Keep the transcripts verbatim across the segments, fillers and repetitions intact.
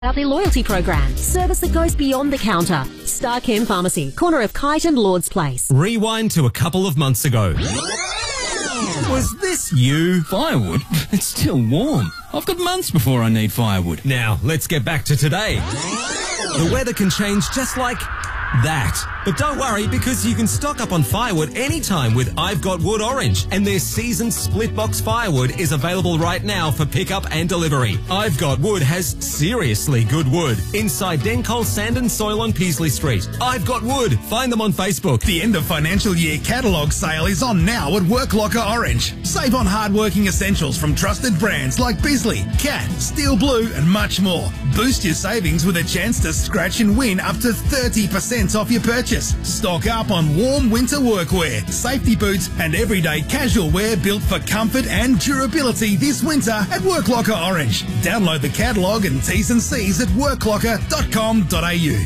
About their loyalty program, service that goes beyond the counter. Star Chem Pharmacy, corner of Kite and Lord's Place. Rewind to a couple of months ago. Was this you? Firewood? It's still warm. I've got months before I need firewood. Now, let's get back to today. The weather can change just like that. But don't worry, because you can stock up on firewood anytime with I've Got Wood Orange, and their seasoned split box firewood is available right now for pickup and delivery. I've Got Wood has seriously good wood inside Dencol Sand and Soil on Peasley Street. I've Got Wood. Find them on Facebook. The end of financial year catalogue sale is on now at Work Locker Orange. Save on hard-working essentials from trusted brands like Bisley, Cat, Steel Blue and much more. Boost your savings with a chance to scratch and win up to thirty percent off your purchase. Stock up on warm winter workwear, safety boots and everyday casual wear built for comfort and durability this winter at Work Locker Orange. Download the catalogue and T's and C's at work locker dot com dot a u.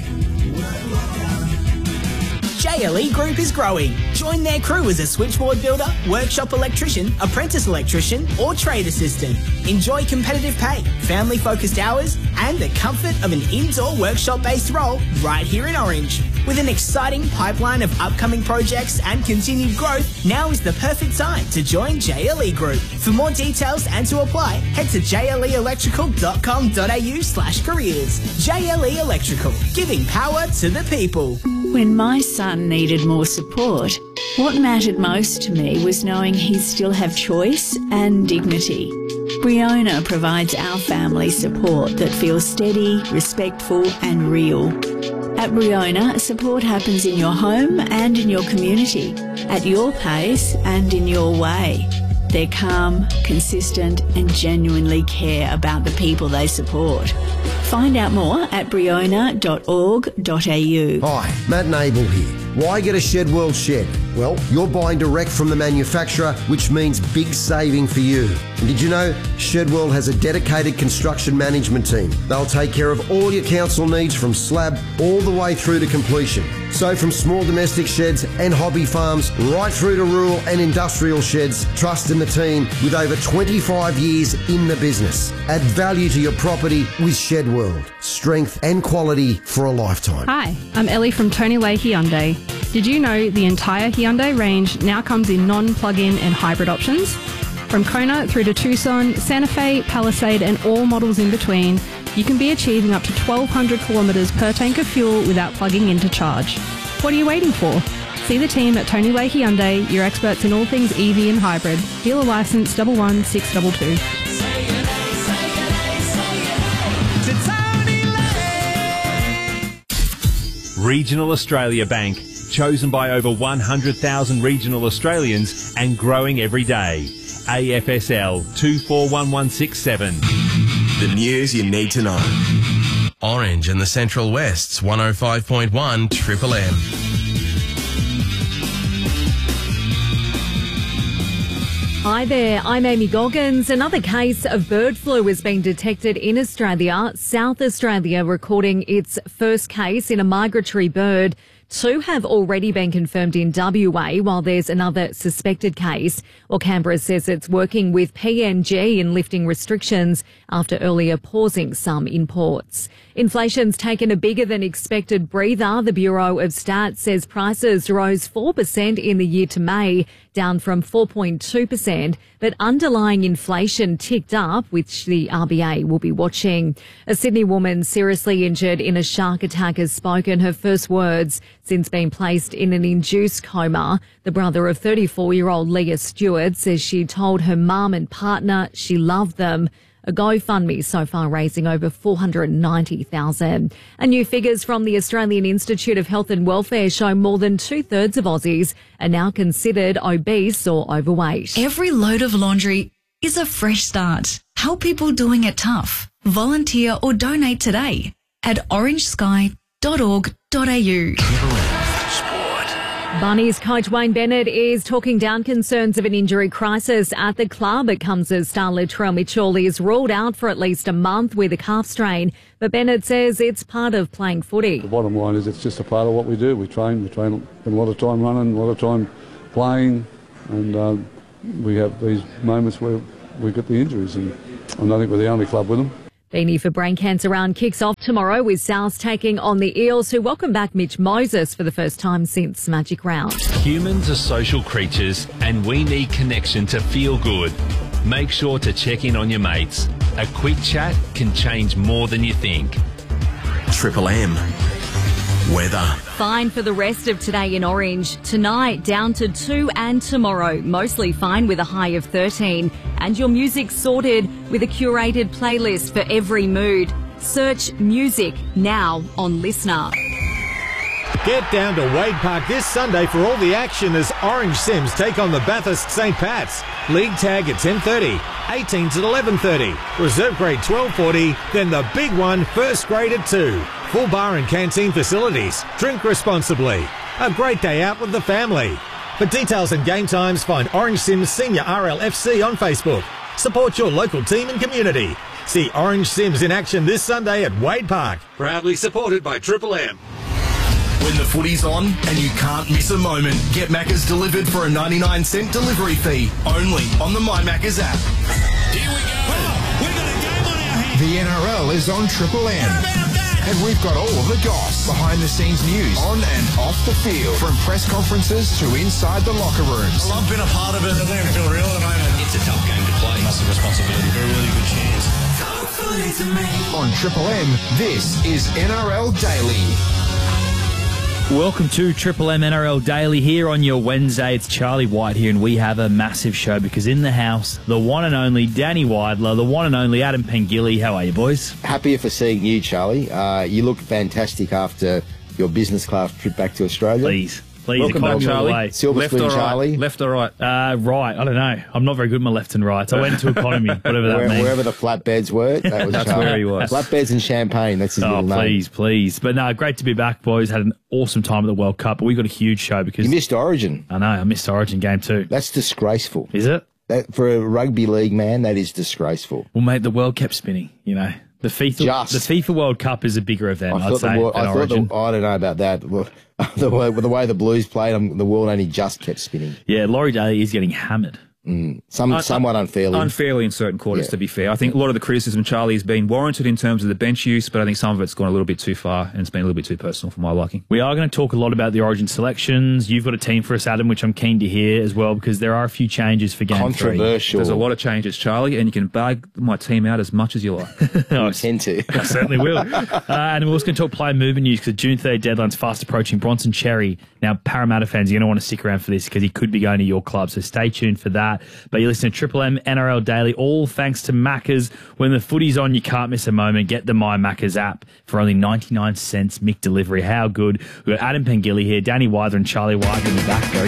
J L E Group is growing. Join their crew as a switchboard builder, workshop electrician, apprentice electrician or trade assistant. Enjoy competitive pay, family-focused hours and the comfort of an indoor workshop-based role right here in Orange. With an exciting pipeline of upcoming projects and continued growth, now is the perfect time to join J L E Group. For more details and to apply, head to j l e electrical dot com dot a u slash careers. J L E Electrical, giving power to the people. When my son needed more support, what mattered most to me was knowing he'd still have choice and dignity. Briona provides our family support that feels steady, respectful and real. At Briona, support happens in your home and in your community, at your pace and in your way. They're calm, consistent and genuinely care about the people they support. Find out more at briona dot org dot a u. Hi, Matt Nable here. Why get a Shed World shed? Well, you're buying direct from the manufacturer, which means big saving for you. And did you know Shed World has a dedicated construction management team? They'll take care of all your council needs from slab all the way through to completion. So from small domestic sheds and hobby farms right through to rural and industrial sheds, trust in the team with over twenty-five years in the business. Add value to your property with Shed World. Strength and quality for a lifetime. Hi, I'm Ellie from Tony Leahy Hyundai. Did you know the entire Hyundai range now comes in non-plug-in and hybrid options? From Kona through to Tucson, Santa Fe, Palisade and all models in between, you can be achieving up to twelve hundred kilometres per tank of fuel without plugging in to charge. What are you waiting for? See the team at Tony Leahy Hyundai, your experts in all things E V and hybrid. Dealer licence one one six two two. Regional Australia Bank, chosen by over one hundred thousand regional Australians and growing every day. A F S L two four one one six seven. The news you need to know. Orange and the Central West's one oh five point one Triple M. Hi there, I'm Amy Goggins. Another case of bird flu has been detected in Australia. South Australia recording its first case in a migratory bird. Two have already been confirmed in W A, while there's another suspected case. Well, Canberra says it's working with P N G in lifting restrictions after earlier pausing some imports. Inflation's taken a bigger than expected breather. The Bureau of Stats says prices rose four percent in the year to May, down from four point two percent, but underlying inflation ticked up, which the R B A will be watching. A Sydney woman seriously injured in a shark attack has spoken her first words since being placed in an induced coma. The brother of thirty-four-year-old Leah Stewart says she told her mum and partner she loved them. A GoFundMe so far raising over four hundred ninety thousand dollars. And new figures from the Australian Institute of Health and Welfare show more than two-thirds of Aussies are now considered obese or overweight. Every load of laundry is a fresh start. Help people doing it tough. Volunteer or donate today at orange sky dot org dot a u. Bunnies coach Wayne Bennett is talking down concerns of an injury crisis at the club. It comes as star Latrell Mitchell is ruled out for at least a month with a calf strain, but Bennett says it's part of playing footy. The bottom line is it's just a part of what we do. We train, we train a lot of time running, a lot of time playing, and uh, we have these moments where we get the injuries, and I don't think we're the only club with them. Beanie for Brain Cancer Round kicks off tomorrow with South taking on the Eels, who welcome back Mitch Moses for the first time since Magic Round. Humans are social creatures and we need connection to feel good. Make sure to check in on your mates. A quick chat can change more than you think. Triple M. Weather. Fine for the rest of today in Orange. Tonight down to two and tomorrow mostly fine with a high of thirteen. And your music sorted with a curated playlist for every mood. Search music now on Listener. Get down to Wade Park this Sunday for all the action as Orange Sims take on the Bathurst Saint Pats. League tag at ten thirty, eighteens at eleven thirty, reserve grade twelve forty, then the big one, first grade at two. Full bar and canteen facilities. Drink responsibly. A great day out with the family. For details and game times, find Orange Sims Senior R L F C on Facebook. Support your local team and community. See Orange Sims in action this Sunday at Wade Park. Proudly supported by Triple M. When the footy's on and you can't miss a moment, get Macca's delivered for a ninety-nine cent delivery fee, only on the My Macca's app. Here we go. Oh, we've got a game on our hands. The N R L is on Triple M. And we've got all of the goss, behind-the-scenes news, on and off the field, from press conferences to inside the locker rooms. Well, I've been a part of it. It doesn't feel real at the moment. It's a tough game to play. Massive responsibility. Got a really good chance. On Triple M, this is N R L Daily. Welcome to Triple M N R L Daily here on your Wednesday. It's Charlie White here, and we have a massive show because in the house, the one and only Danny Weidler, the one and only Adam Pengilly. How are you, boys? Happier for seeing you, Charlie. Uh, you look fantastic after your business class trip back to Australia. Please. Please, welcome back, Charlie. Silver left spoon, or right? Charlie. Left or right? Uh, right. I don't know. I'm not very good at my left and right. So I went to economy, whatever that Where, means. Wherever the flatbeds were, that was That's Charlie. where he was. Flatbeds and champagne. That's his oh, little name. please, please. But no, great to be back, boys. Had an awesome time at the World Cup. But we got a huge show because you missed Origin. I know. I missed Origin game too. That's disgraceful. Is it? That, for a rugby league man, that is disgraceful. Well, mate, the world kept spinning. You know. The FIFA, Just. the FIFA World Cup is a bigger event, I I'd thought say, the, world, than I, thought Origin. the, I don't know about that. Well, the, way, the way the Blues played, um, the world only just kept spinning. Yeah, Laurie Daly is getting hammered. Mm, some, Un- somewhat unfairly. Unfairly in certain quarters, Yeah. to be fair. I think a lot of the criticism, Charlie, has been warranted in terms of the bench use, but I think some of it's gone a little bit too far and it's been a little bit too personal for my liking. We are going to talk a lot about the Origin selections. You've got a team for us, Adam, which I'm keen to hear as well, because there are a few changes for game Controversial. There's a lot of changes, Charlie, and you can bag my team out as much as you like. three. I tend to. I certainly will. Uh, and we're also going to talk player movement news because the June third deadline's fast approaching. Bronson Cherry. Now, Parramatta fans, you're going to want to stick around for this because he could be going to your club, so stay tuned for that. But you're listening to Triple M N R L Daily, all thanks to Macca's. When the footy's on, you can't miss a moment. Get the My Macca's app for only ninety-nine cents Mick delivery. How good. We've got Adam Pengilly here, Danny Weidler and Charlie White in the back.